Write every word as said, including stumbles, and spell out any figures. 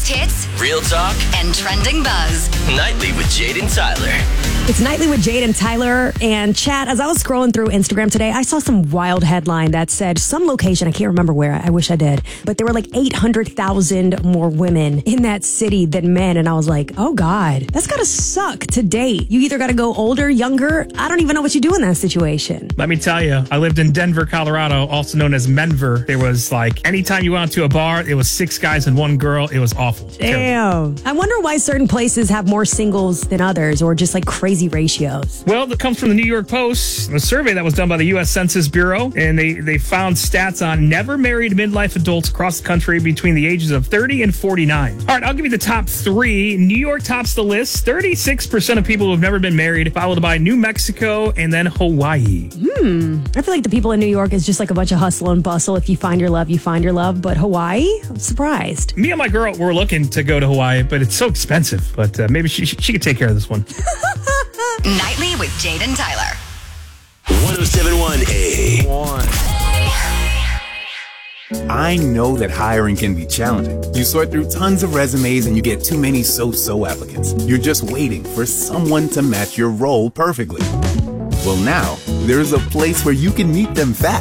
biggest hits, real talk, and trending buzz. Nightly with Jade and Tyler. It's Nightly with Jade and Tyler. And chat, as I was scrolling through Instagram today, I saw some wild headline that said some location, I can't remember where, I wish I did, but there were like eight hundred thousand more women in that city than men. And I was like, oh God, that's gotta suck to date. You either gotta go older, younger. I don't even know what you do in that situation. Let me tell you, I lived in Denver, Colorado, also known as Menver. There was like, anytime you went to a bar, it was six guys and one girl. It was awful. Damn. I wonder why certain places have more singles than others, or just like crazy ratios. Well, that comes from the New York Post, a survey that was done by the U S Census Bureau, and they, they found stats on never married midlife adults across the country between the ages of thirty and forty-nine. All right, I'll give you the top three. New York tops the list. thirty-six percent of people who have never been married, followed by New Mexico and then Hawaii. Hmm. I feel like the people in New York is just like a bunch of hustle and bustle. If you find your love, you find your love. But Hawaii? I'm surprised. Me and my girl were looking to go to Hawaii, but it's so expensive. But uh, maybe she, she, she could take care of this one. Nightly with Jade and Tyler. one oh seven point one A. One. I know that hiring can be challenging. You sort through tons of resumes and you get too many so-so applicants. You're just waiting for someone to match your role perfectly. Well, now, there's a place where you can meet them fast.